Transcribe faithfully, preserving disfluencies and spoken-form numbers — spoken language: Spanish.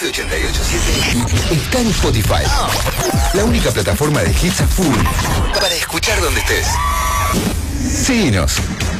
ochenta y ocho siete está en Spotify. La única plataforma de hits a full para escuchar donde estés. Síguenos.